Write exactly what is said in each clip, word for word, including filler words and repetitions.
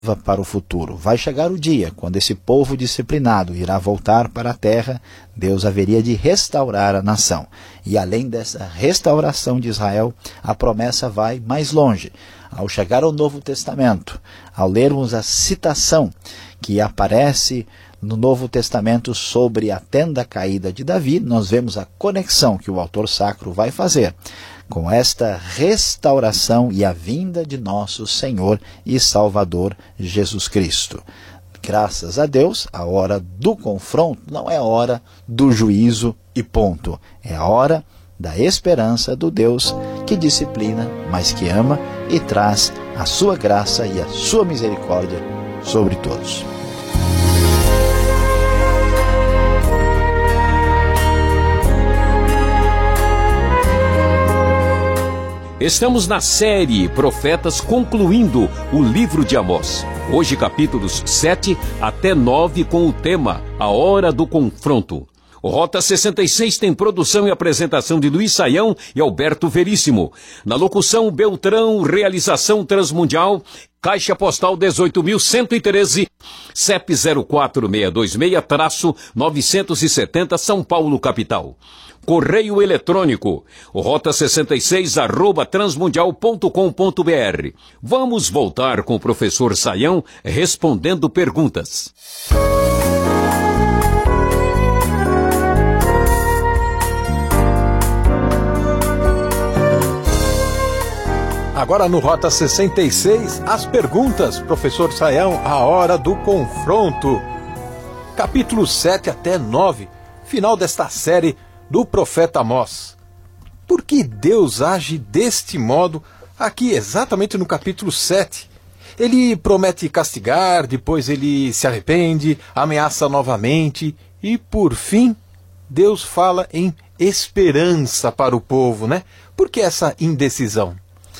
para o futuro. Vai chegar o dia quando esse povo disciplinado irá voltar para a terra. Deus haveria de restaurar a nação. E além dessa restauração de Israel, a promessa vai mais longe. Ao chegar ao Novo Testamento, ao lermos a citação que aparece no Novo Testamento sobre a tenda caída de Davi, nós vemos a conexão que o autor sacro vai fazer com esta restauração e a vinda de nosso Senhor e Salvador Jesus Cristo. Graças a Deus, a hora do confronto não é a hora do juízo e ponto. É a hora da esperança do Deus que disciplina, mas que ama e traz a sua graça e a sua misericórdia sobre todos. Estamos na série Profetas, concluindo o livro de Amós. Hoje capítulos sete até nove com o tema A Hora do Confronto. O Rota sessenta e seis tem produção e apresentação de Luiz Saião e Alberto Veríssimo. Na locução Beltrão, realização Transmundial, Caixa Postal dezoito mil cento e treze, C E P zero quatro seis dois seis, novecentos e setenta, São Paulo, capital. Correio eletrônico, rota sessenta e seis, arroba transmundial ponto com ponto br. Vamos voltar com o professor Saião respondendo perguntas. Agora no Rota sessenta e seis, as perguntas, professor Saião, a hora do confronto. Capítulo sete até nove, final desta série do profeta Amós. Por que Deus age deste modo aqui exatamente no capítulo sete? Ele promete castigar, depois ele se arrepende, ameaça novamente e, por fim, Deus fala em esperança para o povo, né? Por que essa indecisão?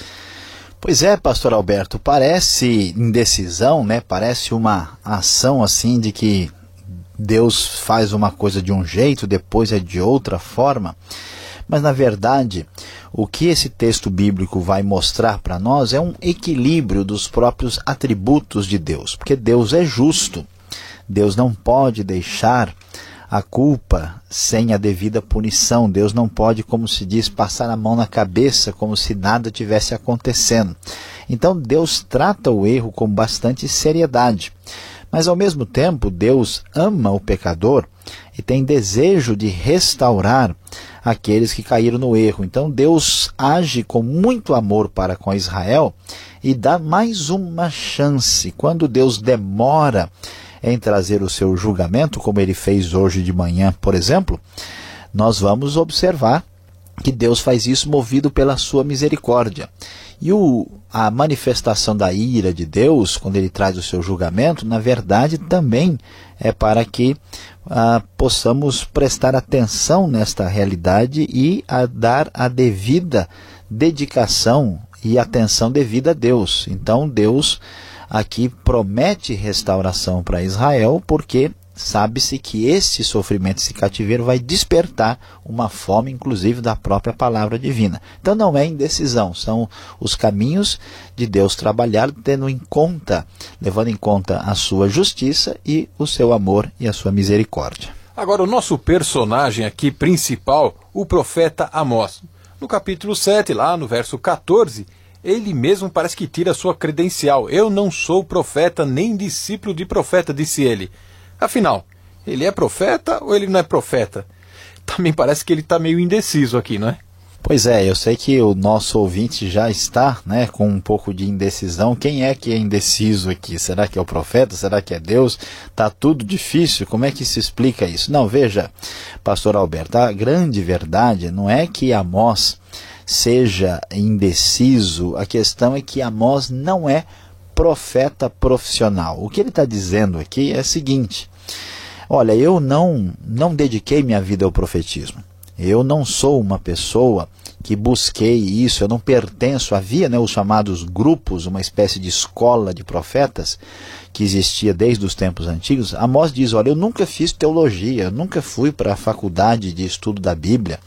Pois é, pastor Alberto, parece indecisão, né? Parece uma ação assim de que Deus faz uma coisa de um jeito, depois é de outra forma. Mas, na verdade, o que esse texto bíblico vai mostrar para nós é um equilíbrio dos próprios atributos de Deus. Porque Deus é justo. Deus não pode deixar a culpa sem a devida punição. Deus não pode, como se diz, passar a mão na cabeça como se nada tivesse acontecendo. Então, Deus trata o erro com bastante seriedade. Mas, ao mesmo tempo, Deus ama o pecador e tem desejo de restaurar aqueles que caíram no erro. Então, Deus age com muito amor para com Israel e dá mais uma chance. Quando Deus demora em trazer o seu julgamento, como ele fez hoje de manhã, por exemplo, nós vamos observar que Deus faz isso movido pela sua misericórdia. E o, a manifestação da ira de Deus, quando ele traz o seu julgamento, na verdade também é para que ah, possamos prestar atenção nesta realidade e a dar a devida dedicação e atenção devida a Deus. Então Deus aqui promete restauração para Israel, porque sabe-se que esse sofrimento, esse cativeiro vai despertar uma fome, inclusive, da própria palavra divina. Então não é indecisão, são os caminhos de Deus trabalhar, tendo em conta, levando em conta a sua justiça e o seu amor e a sua misericórdia. Agora o nosso personagem aqui principal, o profeta Amós. No capítulo sete, lá no verso quatorze, ele mesmo parece que tira a sua credencial. Eu não sou profeta nem discípulo de profeta, disse ele. Afinal, ele é profeta ou ele não é profeta? Também parece que ele está meio indeciso aqui, não é? Pois é, eu sei que o nosso ouvinte já está, né, com um pouco de indecisão. Quem é que é indeciso aqui? Será que é o profeta? Será que é Deus? Está tudo difícil. Como é que se explica isso? Não, veja, pastor Alberto, a grande verdade não é que Amós seja indeciso. A questão é que Amós não é profeta profissional. O que ele está dizendo aqui é o seguinte: olha, eu não, não dediquei minha vida ao profetismo. Eu não sou uma pessoa que busquei isso, eu não pertenço. Havia, né, os chamados grupos, uma espécie de escola de profetas que existia desde os tempos antigos. Amós diz, olha, eu nunca fiz teologia, eu nunca fui para a faculdade de estudo da Bíblia,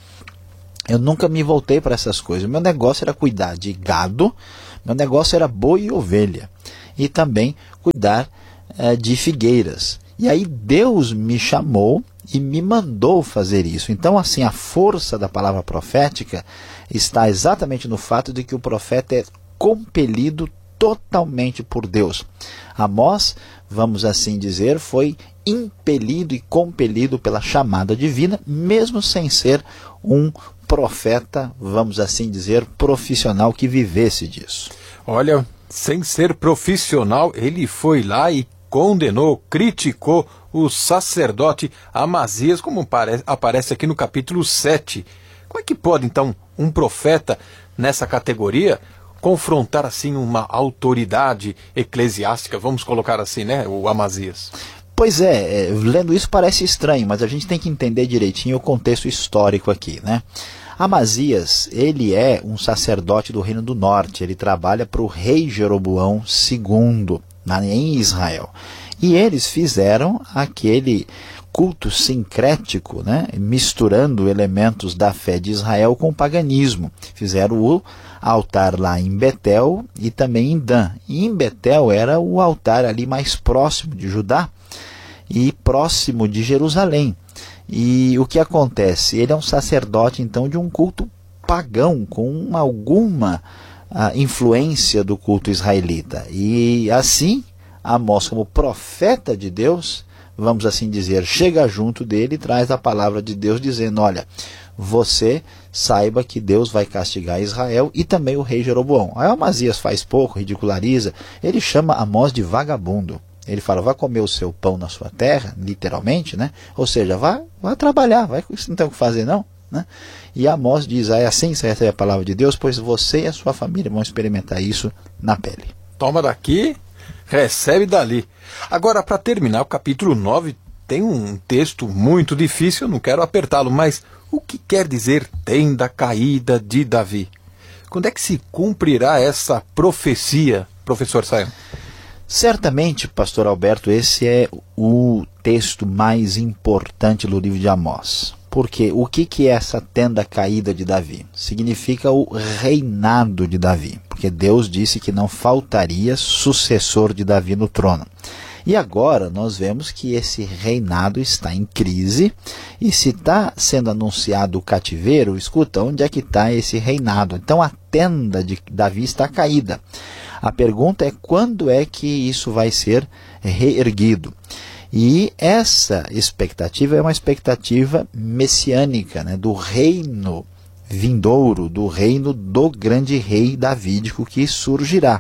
eu nunca me voltei para essas coisas. Meu negócio era cuidar de gado, meu negócio era boi e ovelha. e também cuidar uh, de figueiras. E aí Deus me chamou e me mandou fazer isso. Então, assim, a força da palavra profética está exatamente no fato de que o profeta é compelido totalmente por Deus. Amós, vamos assim dizer, foi impelido e compelido pela chamada divina, mesmo sem ser um profeta, vamos assim dizer, profissional que vivesse disso. Olha, sem ser profissional, ele foi lá e condenou, criticou o sacerdote Amazias, como aparece aqui no capítulo sete. Como é que pode, então, um profeta nessa categoria confrontar, assim, uma autoridade eclesiástica, vamos colocar assim, né, o Amazias? Pois é, é, lendo isso parece estranho, mas a gente tem que entender direitinho o contexto histórico aqui, né? Amazias, ele é um sacerdote do Reino do Norte, ele trabalha para o rei Jeroboão segundo, na, em Israel. E eles fizeram aquele culto sincrético, né, misturando elementos da fé de Israel com o paganismo. Fizeram o altar lá em Betel e também em Dan. E em Betel era o altar ali mais próximo de Judá e próximo de Jerusalém. E o que acontece? Ele é um sacerdote, então, de um culto pagão, com alguma a, influência do culto israelita. E assim, Amós, como profeta de Deus, vamos assim dizer, chega junto dele e traz a palavra de Deus dizendo, olha, você saiba que Deus vai castigar Israel e também o rei Jeroboão. Aí Amazias faz pouco, ridiculariza, ele chama Amós de vagabundo. Ele fala, vai comer o seu pão na sua terra, literalmente, né? Ou seja, vai, vai trabalhar, vai, você não tem o que fazer não. Né? E Amós diz, ah, é assim que você recebe a palavra de Deus, pois você e a sua família vão experimentar isso na pele. Toma daqui, recebe dali. Agora, para terminar, o capítulo nove tem um texto muito difícil, eu não quero apertá-lo, mas o que quer dizer tenda caída de Davi? Quando é que se cumprirá essa profecia, professor Sayão? Certamente, pastor Alberto, esse é o texto mais importante do livro de Amós. Porque o que, que é essa tenda caída de Davi? Significa o reinado de Davi. Porque Deus disse que não faltaria sucessor de Davi no trono. E agora nós vemos que esse reinado está em crise. E se está sendo anunciado o cativeiro, escuta, onde é que está esse reinado? Então a tenda de Davi está caída. A pergunta é quando é que isso vai ser reerguido? E essa expectativa é uma expectativa messiânica, né, do reino vindouro, do reino do grande rei davídico que surgirá.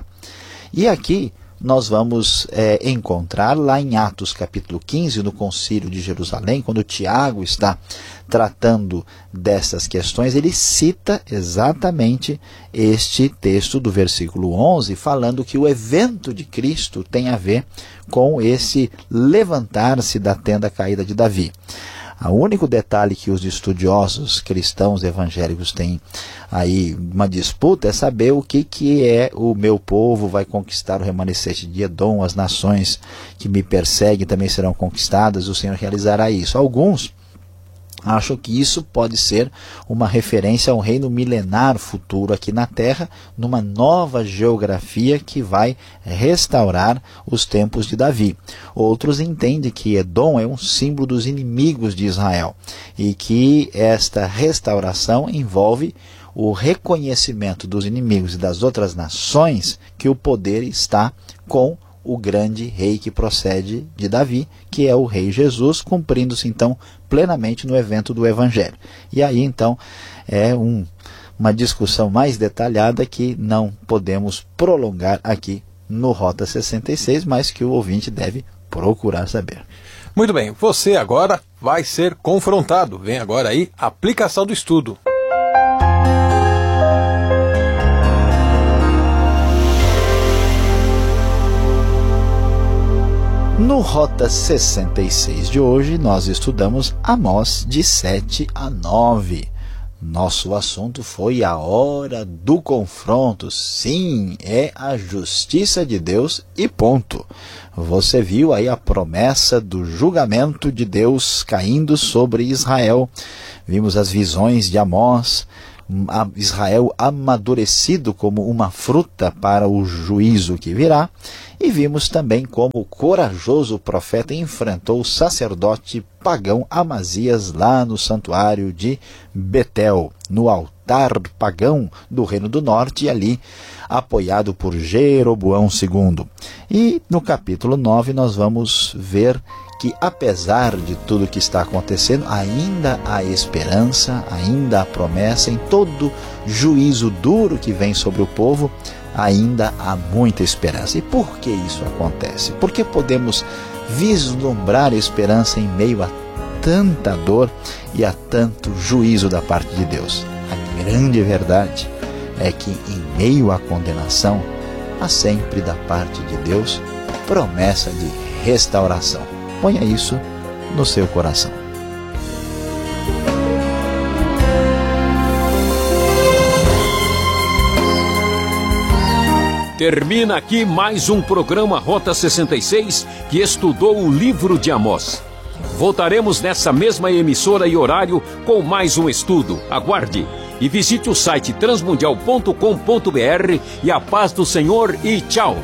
E aqui nós vamos é, encontrar lá em Atos capítulo quinze, no concílio de Jerusalém, quando Tiago está tratando dessas questões, ele cita exatamente este texto do versículo onze, falando que o evento de Cristo tem a ver com esse levantar-se da tenda caída de Davi. O único detalhe que os estudiosos cristãos evangélicos têm aí uma disputa é saber o que, que é o meu povo vai conquistar o remanescente de Edom, as nações que me perseguem também serão conquistadas, o Senhor realizará isso. Alguns acham que isso pode ser uma referência a um reino milenar futuro aqui na Terra, numa nova geografia que vai restaurar os tempos de Davi. Outros entendem que Edom é um símbolo dos inimigos de Israel e que esta restauração envolve o reconhecimento dos inimigos e das outras nações que o poder está com o grande rei que procede de Davi, que é o rei Jesus, cumprindo-se então plenamente no evento do Evangelho. E aí então é um, uma discussão mais detalhada que não podemos prolongar aqui no Rota sessenta e seis, mas que o ouvinte deve procurar saber. Muito bem, você agora vai ser confrontado. Vem agora aí a aplicação do estudo. No Rota sessenta e seis de hoje, nós estudamos Amós de sete a nove. Nosso assunto foi a hora do confronto. Sim, é a justiça de Deus e ponto. Você viu aí a promessa do julgamento de Deus caindo sobre Israel. Vimos as visões de Amós, Israel amadurecido como uma fruta para o juízo que virá, e vimos também como o corajoso profeta enfrentou o sacerdote pagão Amazias lá no santuário de Betel, no altar pagão do Reino do Norte, e ali apoiado por Jeroboão segundo. E no capítulo nove nós vamos ver que, apesar de tudo que está acontecendo, ainda há esperança, ainda há promessa. Em todo juízo duro que vem sobre o povo, ainda há muita esperança. E por que isso acontece? Porque podemos vislumbrar esperança em meio a tanta dor e a tanto juízo da parte de Deus. A grande verdade é que, em meio à condenação, há sempre da parte de Deus promessa de restauração. Ponha isso no seu coração. Termina aqui mais um programa Rota sessenta e seis que estudou o livro de Amós. Voltaremos nessa mesma emissora e horário com mais um estudo. Aguarde e visite o site transmundial ponto com ponto br e a paz do Senhor e tchau!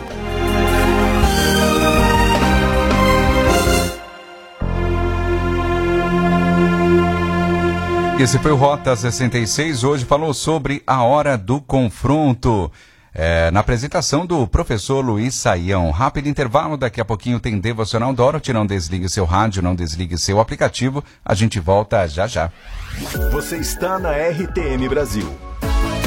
Esse foi o Rota sessenta e seis, hoje falou sobre a hora do confronto. É, na apresentação do professor Luiz Saião. Rápido intervalo, daqui a pouquinho tem Devocional Dorothy. Não desligue seu rádio, não desligue seu aplicativo. A gente volta já já. Você está na R T M Brasil.